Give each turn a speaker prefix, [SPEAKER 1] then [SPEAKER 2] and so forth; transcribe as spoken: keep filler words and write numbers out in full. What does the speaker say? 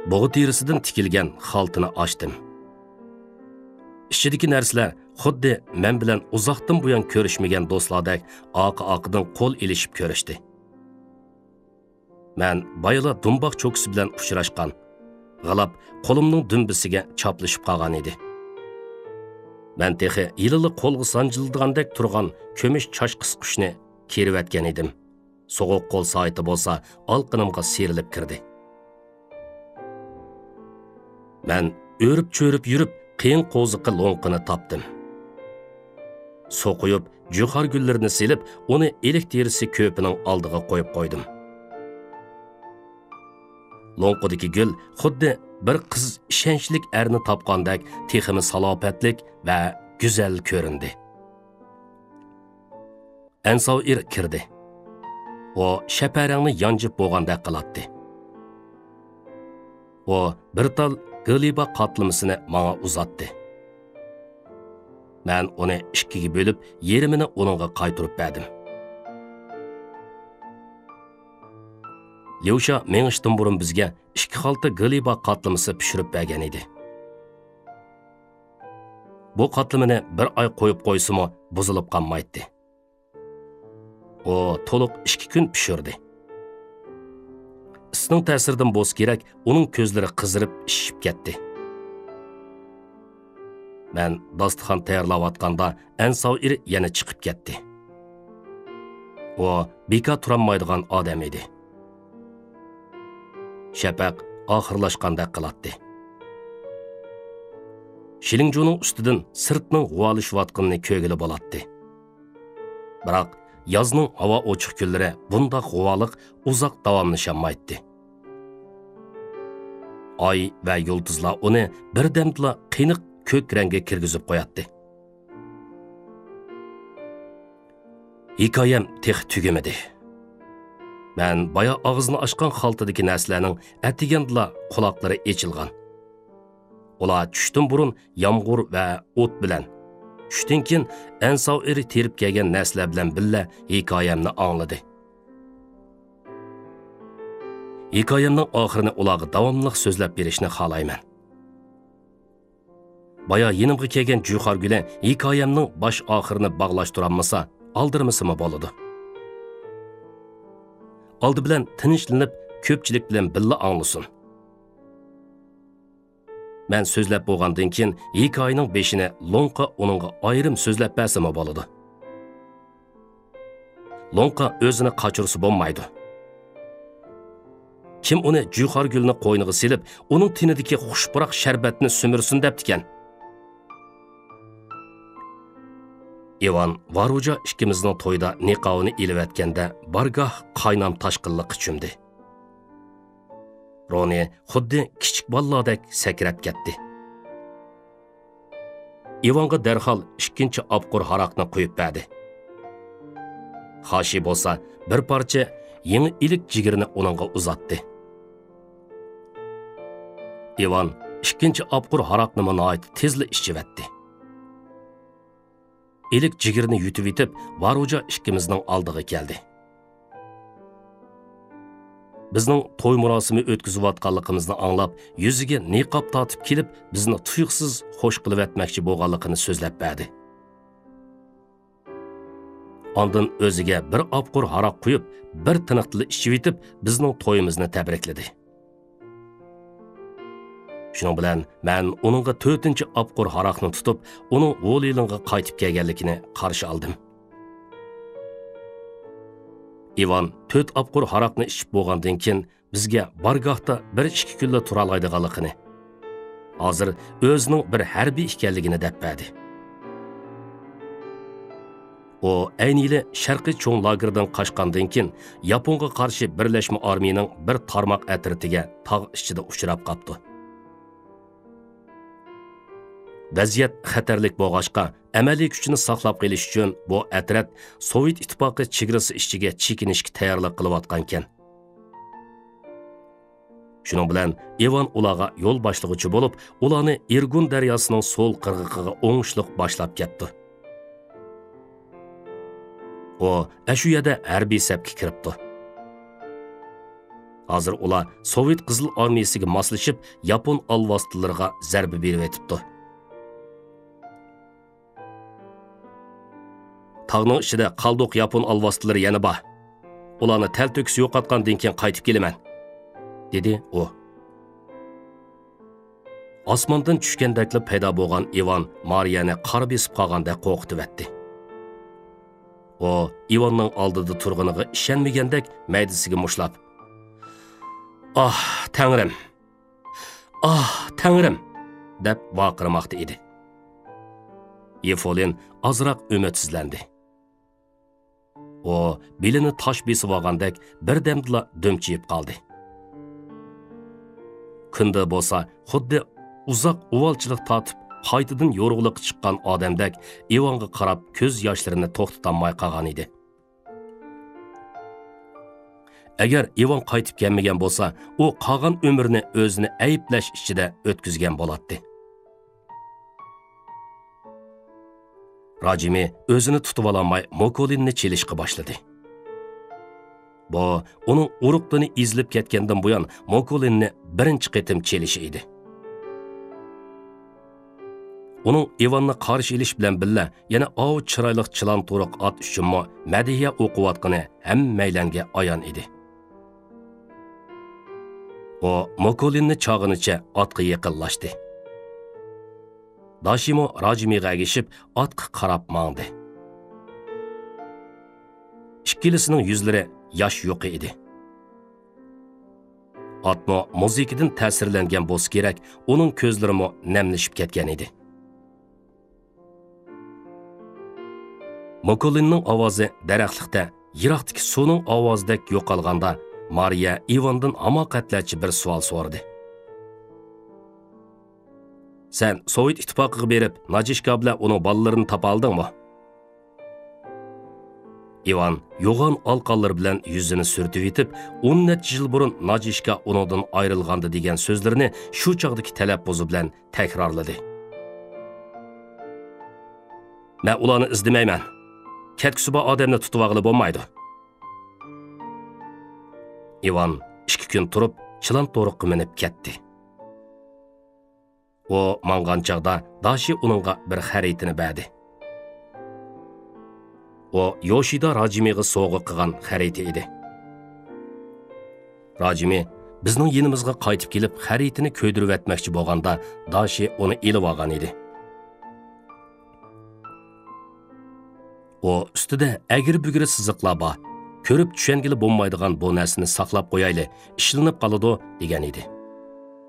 [SPEAKER 1] Bug'u terisidan tikilgan xaltini ochdim. Ichidagi narsalar xuddi men bilan uzoqdan buyon ko'rishmagan do'stlardek oqa-oqidan qo'l ilishib ko'rishdi. Men bayla dumboq cho'kisi bilan uchrashgan, g'alab qo'limning dumbisiga choplashib qolgan edi. Men texi yilili qo'lga sanjildigandek turgan ko'mish choch qisqushni kerivatgan edim. So'g'uq qo'l soati bo'lsa olqinimga serilib kirdi. Men o'rib-cho'rib yurib qiyin qo'ziqi lo'nqini topdim. So'quyib, juhar gullarini silib, uni elik terisi ko'pining oldiga qo'yib qo'ydim. Lo'nqidagi gul xuddi bir qiz ishonchlik erni topgandek teximi salobatlik va go'zal ko'rindi. Ansovir kirdi. O shaparangni yanjib bo'lgandek qilatdi. O bir tal g'aliba qatlamasini menga uzatdi. Men uni ikkiga bo'lib, yerimini uningga qaytarib berdim. Levsha mengishdan burun bizga ikki xalta g'aliba qatlamasi pishirib bergan edi. Bu qatlamini bir oy qo'yib qo'ysimi buzilib qolmaydi. O to'liq ikki kun pishirdi. Isning ta'siridan bo'z kerak, uning ko'zlari qizirib ishib ketdi. Men dasturxon tayyorlayotganda Ansovir yana chiqib ketdi. O beka turolmaydigan odam edi. Shafaq oxirlashganda qilatdi. Shilingjo'ning ustidan sirtning g'uvalishayotganini ko'gili bo'latdi. Biroq yozning havo ochiq kunlari bundoq g'uvaliq uzoq davomlashamaydi. Oy va yulduzlar uni birdamla qiyniq ko'k rangga kirgizib qo'yatdi. Hikoyam tex tugamadi. Men baya og'zini ochgan xaltadagi narsalarning atigandla quloqlari echilgan. Ular tushdan burun yomg'ir va o't bilan, tushdan keyin Ansovir terib kelgan narsalar bilan billa hikoyamni angladi. Hikoyamning oxirini ularga davomli so'zlab berishni xohlayman. Baya yenimga kelgan juhar guli hikoyamning bosh oxirini bog'lashtirolmasa, aldirmasimi bo'ladi. Oldi bilan tinchlanib, ko'pchilik bilan billa anglasin. Men so'zlab bo'lgandan keyin hikoyaning beshini Lo'nqa uningga ayrim so'zlab bersimi bo'ladi. Lo'nqa o'zini qochirsa bo'lmaydi. Kim uni juhar gulni qo'yniga silib, uning tinidagi xushpuroq sharbatni sumirsin debdikan. Ivan Varuja ikkimizning to'yda niqovini ilib-atganda bargoh qaynam tashqinliq ichimdi. Roni xuddi kichik bolladek sakrab ketdi. Ivanga darhol ikkinchi obqur haraqni qo'yib berdi. Xoshi bo'lsa, bir parcha yangi ilik jigirini uningga uzatdi. Ivan ikkinchi obqur haraqni nihoyat tezli ichivatdi. Ilik jigirini yutib yetib, Varuja ikkimizning oldiga keldi. Bizning to'y murosimi o'tkazayotganligimizni anglab, yuziga niqob tortib kelib, bizni tuyuqsiz xo'sh qilib etmoqchi bo'lganligini so'zlab berdi. Ondan o'ziga bir obqur haroq quyib, bir tiniqli ichib yetib, bizning to'yimizni tabrikladi. Shuning bilan men uningga to'rtinchi obqur haroqni tutib, uning Vo'lilinga qaytib kelganligini qarshi oldim. Ivan to'rt obqur haroqni ichib bo'lgandan keyin bizga bargohda bir ikki kunla tura oladiganligini, hozir o'zining bir harbiy ekanligini deb berdi. O ayniyle sharqiy cho'ng lagerdan qochgandan keyin Yaponga qarshi birlashma armiyaning bir tarmoq atritiga tog' ichida uchrab qoldi. Vaziyat xatarlik bo'lg'achqa, amaliy kuchini saqlab qolish uchun bu atrat Sovet ittifoqi chegarasi ichiga chekinishga tayyorlik qilayotgan ekan. Shuning bilan Ivan ularga yo'l boshlig'ichi bo'lib, ularni Irgun daryosining so'l qirg'iqiga o'ngishliq boshlab ketdi. O, ashu yerda harbiy sapga kiribdi. Hozir ular Sovet Qizil armiyasiga moslashib, Yapon alvostilariga zarba berib etibdi. Tağның ichida qaldoq Yapon alvostilari yana bor. Ularni tal-to'kis yo'qotgandan keyin qaytib kelaman, dedi u. Osmondan tushgandakla paydo bo'lgan Ivan Mariyani qora besib qolganda qo'rqitibdi. O, Ivanning oldida turganiga ishonmagandek maydasiga mushlab, "Ah, Tangrim! Ah, Tangrim!" deb vaqirmoqda edi. Yefolin azroq ümidsizlandi. O, belini tosh besib olgandek birdamdila do'mchiyib qoldi. Kunda bo'lsa, xuddi uzoq uvalchilik tatib, qaytadan yo'rug'liq chiqqan odamdek Ivanga qarab ko'z yoshlarini to'xtatolmay qolgan edi. Agar Ivan qaytib kelmagan bo'lsa, u qolgan umrini o'zini ayiblash ichida o'tkazgan bo'ladi. Rajimi o'zini tutib ololmay Mokolinni chelishga boshladi. Bu uning uruqdini izlib ketgandan buyon Mokolinni birinchi qitim chelishi edi. Uning Ivanni qarshi elish bilan billa yana ov chiroyli chilan to'riq ot uchunmi madiya o'qiyotgani hammaylanga ayon edi. O Mokolinni chog'inicha otga yaqinlashdi. Dashimo Rajimiga agishib otga qarab mangdi. Ikkilisining yuzlari yosh yo'q edi. Otmo muzikadan ta'sirlangan bo'lsa kerak, uning ko'zlari mo namlashib ketgan edi. Mokolinning ovozi daraxtlikda yiroqdagi suvning ovozidek yo'qolganda Mariya Ivandan hamoqatlarcha bir savol so'radi. Sen Sovet ittifoqiga berib, Najishka bilan uning bolalarini topa oldingmi? Ivan yo'g'on alqonlar bilan yuzini surtib etib, o'n necha yil burun Najishka uningdan ayrilgandi degan so'zlarini shu chog'dagi talabbuzi bilan takrorladi. Men ularni izlamayman. Ketkusi bor odamni tutib olg'ili bo'lmaydi. Ivan ikki kun turib, chilan to'riqqa minib ketdi. O mangan chaqda Dashi uningga bir xaritini berdi. O Yoshida Rajimiga sovg'a qilgan xarita edi. Rajimi bizning yenimizga qaytib kelib, xaritini ko'ydirib etmoqchi bo'lganda Dashi uni elib olgan edi. O ustida agir-bugiri siziqlar bor. Ko'rib tushangili bo'lmaydigan bu narsani saqlab qo'yayli, ishlanib qoladi degan edi.